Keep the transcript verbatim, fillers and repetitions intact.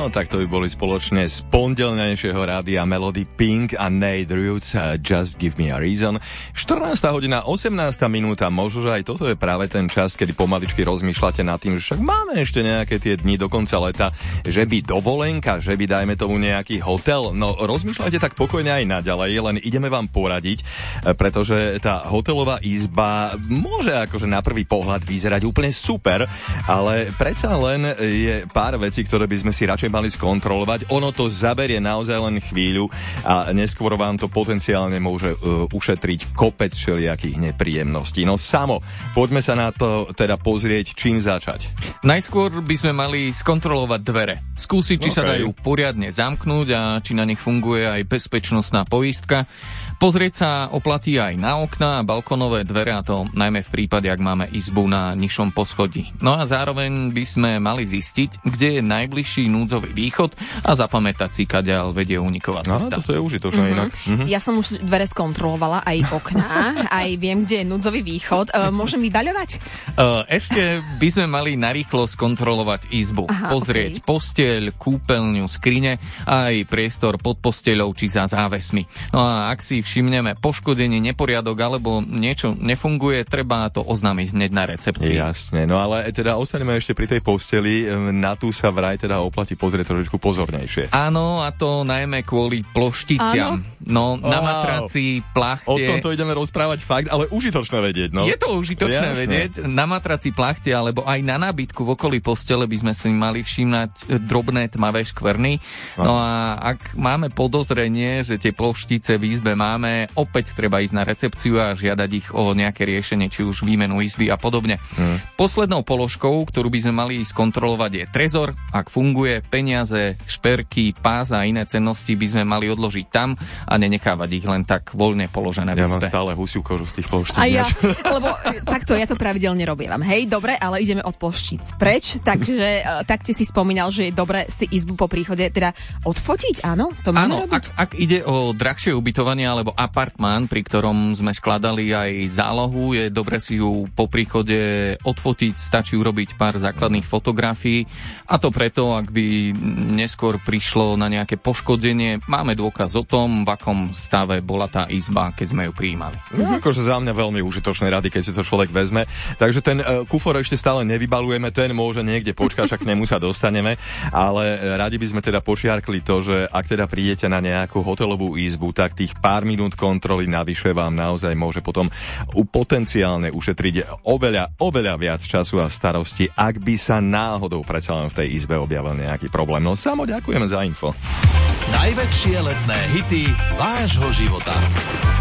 No tak to by boli spoločne z pondelnejšieho rádia Melody Pink a Nate Roots, Just Give Me a Reason. štrnásta hodina, osemnásta minúta, možno, že aj toto je práve ten čas, kedy pomaličky rozmýšľate nad tým, že však máme ešte nejaké tie dni do konca leta, že by dovolenka, že by dajme tomu nejaký hotel. No rozmýšľajte tak pokojne aj naďalej, len ideme vám poradiť, pretože tá hotelová izba môže akože na prvý pohľad vyzerať úplne super, ale predsa len je pár vecí, ktoré by sme si radšej mali skontrolovať. Ono to zaberie naozaj len chvíľu a neskôr vám to potenciálne môže uh, ušetriť kopec všelijakých nepríjemností. No Samo, poďme sa na to teda pozrieť, čím začať. Najskôr by sme mali skontrolovať dvere. Skúsiť, či okay. sa dajú poriadne zamknúť a či na nich funguje aj bezpečnostná poistka. Pozrieť sa oplatí aj na okná a balkonové dvere, a to najmä v prípade, ak máme izbu na nižšom poschodí. No a zároveň by sme mali zistiť, kde je najbližší núdzový východ a zapamätať si, kadeľ vedie uniková cesta. No, toto je užitočné mm-hmm. inak. Mm-hmm. Ja som už dvere skontrolovala, aj okná, aj viem, kde je núdzový východ. Uh, môžem vybaľovať? Uh, ešte by sme mali narýchlo skontrolovať izbu. Aha, pozrieť okay. posteľ, kúpeľňu, skrine a aj priestor pod posteľou či za závesmi. No a ak si všimneme poškodenie, neporiadok alebo niečo nefunguje, treba to oznámiť hneď na recepcii. Jasne, no ale teda ostaneme ešte pri tej posteli, na tú sa vraj teda oplatí pozrieť trošičku pozornejšie. Áno, a to najmä kvôli plošticiam. Áno? No, na wow. matraci, plachte... O tomto ideme rozprávať fakt, ale užitočné vedieť, no. Je to užitočné Jasne. vedieť. Na matraci, plachte alebo aj na nábytku v okolí postele by sme si mali všímať drobné tmavé škvrny. No a ak máme podozrenie, že tie ploštice v izbe máme, opäť treba ísť na recepciu a žiadať ich o nejaké riešenie, či už výmenu izby a podobne. Hmm. Poslednou položkou, ktorú by sme mali skontrolovať, je trezor. Ak funguje, peniaze, šperky, pás a iné cennosti by sme mali odložiť tam a nenechávať ich len tak voľne položené v izbe. Ja mám stále husiu kožu z tých ploštíc. A ja, lebo takto ja to pravidelne robievam. Hej, dobre, ale ideme od ploštíc preč, takže tak ste si spomínal, že je dobre si izbu po príchode teda odfotiť, áno? To áno, ak, ak ide o drahšie ubytovanie alebo apartmán, pri ktorom sme skladali aj zálohu, je dobre si ju po príchode odfotiť, stačí urobiť pár základných fotografií, a to preto, ak by neskôr prišlo na nejaké poškodenie, máme dôkaz o tom, v akom stave bola tá izba, keď sme ju prijímali. No, akože za mňa veľmi užitočné rady, keď si to človek vezme. Takže ten uh, kufor ešte stále nevybalujeme, ten môže niekde počkať, však k nemu sa dostaneme, ale radi by sme teda počiarkli to, že ak teda prídete na nejakú hotelovú izbu, tak tých pár minút kontroly navyše vám naozaj môže potom potenciálne ušetriť oveľa, oveľa viac času a starosti, ak by sa náhodou predsa len v tej izbe objavil nejaký problém. No Samo, ďakujeme za info. Najväčšie letné hity vášho života.